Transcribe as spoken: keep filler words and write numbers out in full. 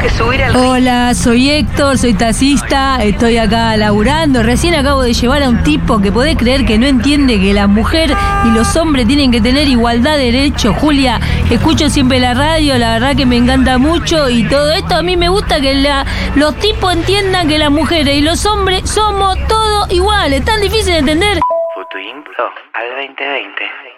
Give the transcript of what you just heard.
que subir al... Hola, soy Héctor, soy taxista, estoy acá laburando. Recién acabo de llevar a un tipo que podés creer que no entiende que la mujer y los hombres tienen que tener igualdad de derechos. Julia, escucho siempre la radio, la verdad que me encanta mucho y todo esto. A mí me gusta que la, los tipos entiendan que las mujeres y los hombres somos todos iguales. ¿Tan difícil de entender? Futuimpro al veinte veinte.